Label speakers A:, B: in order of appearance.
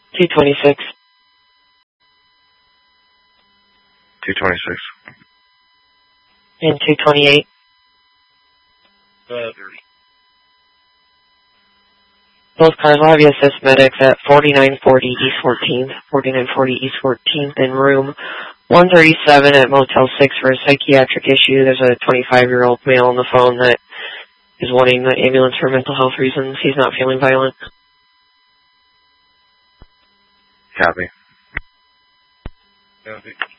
A: 226.
B: 226.
A: And 228.
B: 30.
A: Both cars will have you assist medics at 4940 East 14th, 4940 East 14th, in room 137 at Motel 6 for a psychiatric issue. There's a 25-year-old male on the phone that is wanting the ambulance for mental health reasons. He's not feeling violent.
B: Copy. Copy.